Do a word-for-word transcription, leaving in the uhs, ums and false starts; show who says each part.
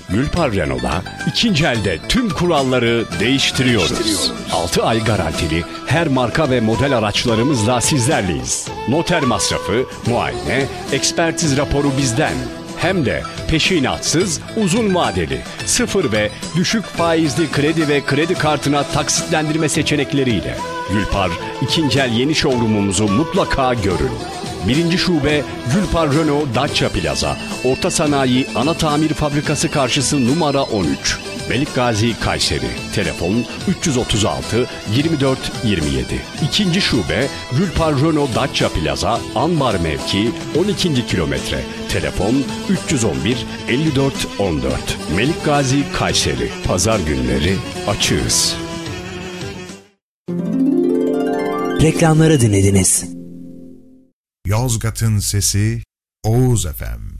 Speaker 1: Gülpar Renault'da ikinci elde tüm kuralları değiştiriyoruz. altı ay garantili her marka ve model araçlarımızla sizlerleyiz. Noter masrafı, muayene, ekspertiz raporu bizden. Hem de peşinatsız, uzun vadeli, sıfır ve düşük faizli kredi ve kredi kartına taksitlendirme seçenekleriyle. Gülpar ikinci el yeni showroomumuzu mutlaka görün. Birinci şube Gülpar Renault Dacia Plaza, Orta Sanayi Ana Tamir Fabrikası karşısı numara on üç. Melikgazi Kayseri. Telefon üç yüz otuz altı yirmi dört yirmi yedi. İkinci şube Gülpar Renault Dacia Plaza, Anbar mevki on ikinci kilometre. Telefon üç yüz on bir elli dört on dört. Melikgazi Kayseri. Pazar günleri açığız.
Speaker 2: Reklamları dinlediniz.
Speaker 3: Yozgat'ın sesi Oğuz F M.